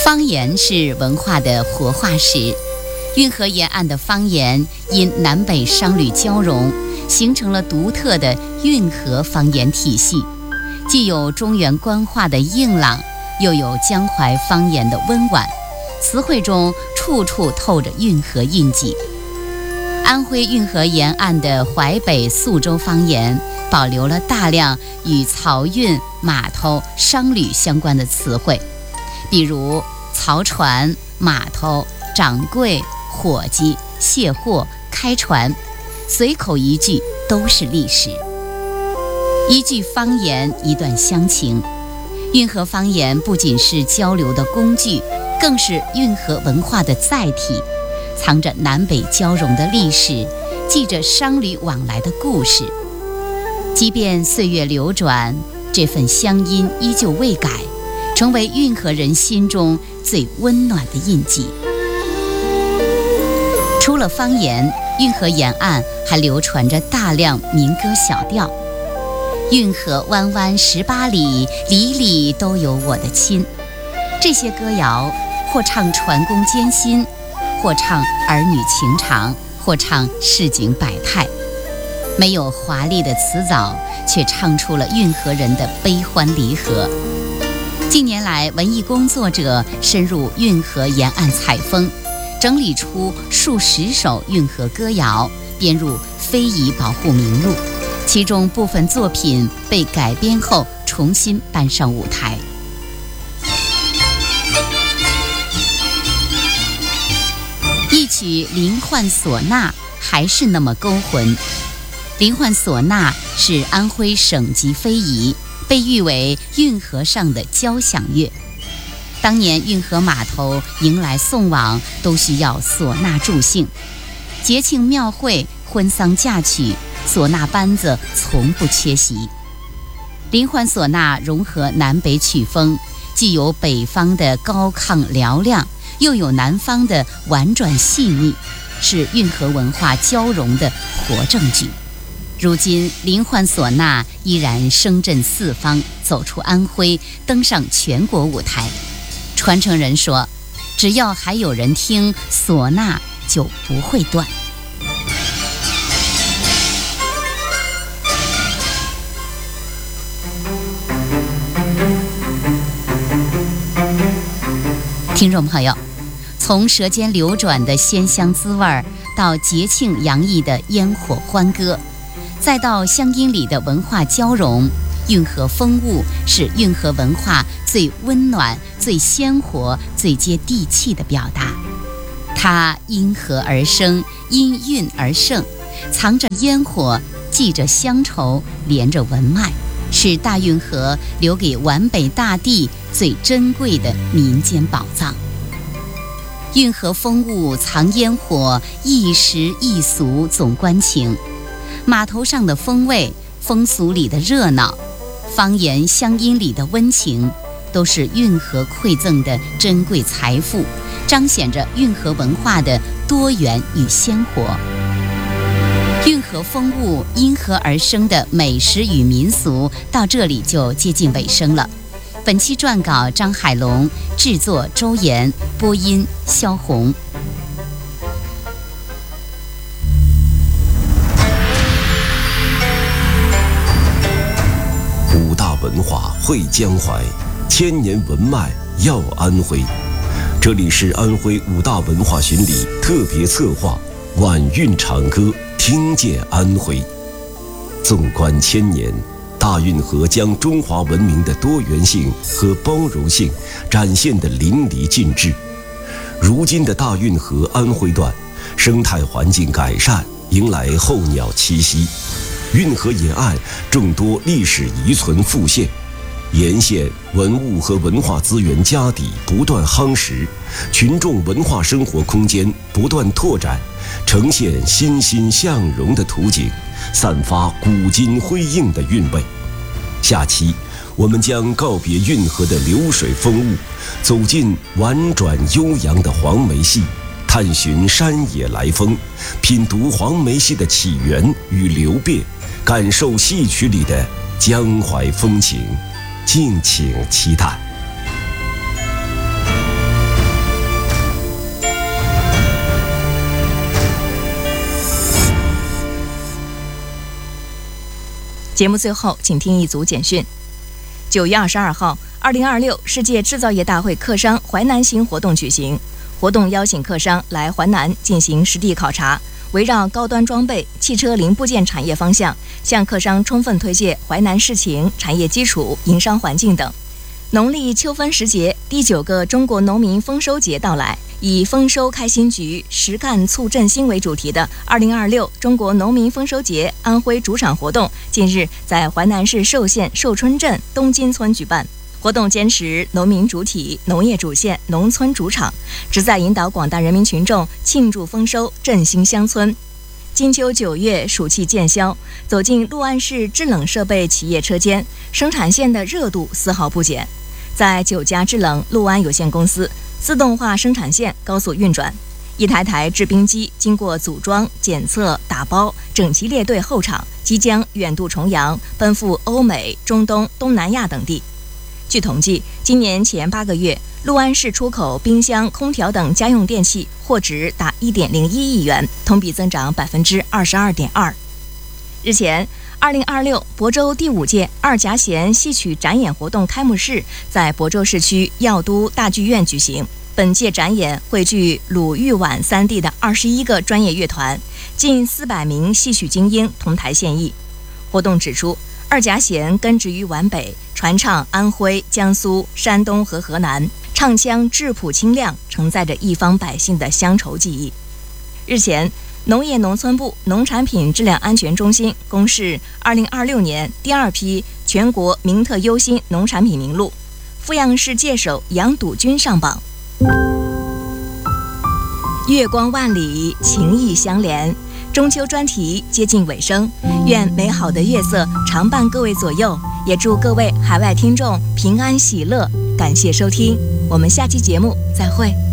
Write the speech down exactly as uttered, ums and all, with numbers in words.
方言是文化的活化石，运河沿岸的方言因南北商旅交融，形成了独特的运河方言体系，既有中原官话的硬朗，又有江淮方言的温婉，词汇中处处透着运河印记。安徽运河沿岸的淮北宿州方言保留了大量与漕运、码头、商旅相关的词汇，比如漕船、码头、掌柜、伙计、卸货、开船，随口一句都是历史。一句方言，一段乡情。运河方言不仅是交流的工具，更是运河文化的载体，藏着南北交融的历史，记着商旅往来的故事。即便岁月流转，这份乡音依旧未改，成为运河人心中最温暖的印记。除了方言，运河沿岸还流传着大量民歌小调。运河弯弯十八里，里里都有我的亲。这些歌谣或唱船工艰辛，或唱儿女情长，或唱市井百态，没有华丽的词藻，却唱出了运河人的悲欢离合。近年来，文艺工作者深入运河沿岸采风，整理出数十首运河歌谣，编入非遗保护名录，其中部分作品被改编后重新搬上舞台。一曲林奂唢呐还是那么勾魂。林奂唢呐是安徽省级非遗，被誉为运河上的交响乐。当年运河码头迎来送往都需要唢呐助兴，节庆庙会、婚丧嫁娶，唢呐班子从不缺席。林奂唢呐融合南北曲风，既有北方的高亢嘹亮，又有南方的婉转细腻，是运河文化交融的活证据。如今林奂唢呐依然声震四方，走出安徽，登上全国舞台。传承人说，只要还有人听，唢呐就不会断。听众朋友，从舌尖流转的鲜香滋味，到节庆洋溢的烟火欢歌，再到乡音里的文化交融，运河风物是运河文化最温暖、最鲜活、最接地气的表达。它因河而生，因运而盛，藏着烟火，系着乡愁，连着文脉，是大运河留给皖北大地最珍贵的民间宝藏。运河风物藏烟火，一时一俗总关情。码头上的风味，风俗里的热闹，方言乡音里的温情，都是运河馈赠的珍贵财富，彰显着运河文化的多元与鲜活。运河风物因河而生的美食与民俗到这里就接近尾声了。本期撰稿张海龙，制作周岩，播音萧红。 五大文化汇江淮，千年文脉耀安徽。这里是安徽五大文化巡礼特别策划《晚运长歌》，听见安徽。纵观千年，大运河将中华文明的多元性和包容性展现得淋漓尽致。如今的大运河安徽段，生态环境改善，迎来候鸟栖息。运河沿岸众多历史遗存复现，沿线文物和文化资源家底不断夯实，群众文化生活空间不断拓展，呈现欣欣向荣的图景，散发古今辉映的韵味。下期我们将告别运河的流水风物，走进婉转悠扬的黄梅戏，探寻山野来风，品读黄梅戏的起源与流变，感受戏曲里的江淮风情，敬请期待。 节目最后，请听一组简讯。九月二十二号，二零二六世界制造业大会客商淮南行活动举行，活动邀请客商来淮南进行实地考察，围绕高端装备、汽车零部件产业方向，向客商充分推介淮南市情、产业基础、营商环境等。农历秋分时节，第九个中国农民丰收节到来，以丰收开新局，实干促振兴为主题的二零二六中国农民丰收节安徽主场活动，近日在淮南市寿县寿春镇东金村举办。活动坚持农民主体、农业主线、农村主场，旨在引导广大人民群众庆祝丰收、振兴乡村。金秋九月，暑气渐消，走进六安市制冷设备企业车间，生产线的热度丝毫不减。在九家制冷六安有限公司，自动化生产线高速运转，一台台制冰机经过组装、检测、打包，整齐列队候场，即将远渡重洋，奔赴欧美、中东、东南亚等地。据统计，今年前八个月，六安市出口冰箱、空调等家用电器货值达一点零一亿元，同比增长百分之二十二点二。日前，二零二六亳州第五届二甲弦戏曲展演活动开幕式在亳州市区耀都大剧院举行。本届展演汇聚鲁豫皖三地的二十一个专业乐团，近四百名戏曲精英同台献艺。活动指出，二甲弦根植于皖北，传唱安徽、江苏、山东和河南，唱腔质朴清亮，承载着一方百姓的乡愁记忆。日前，农业农村部农产品质量安全中心公示二零二六年第二批全国名特优新农产品名录，阜阳市界首杨笃菌上榜。月光万里，情意相连。中秋专题接近尾声，愿美好的月色常伴各位左右，也祝各位海外听众平安喜乐。感谢收听，我们下期节目再会。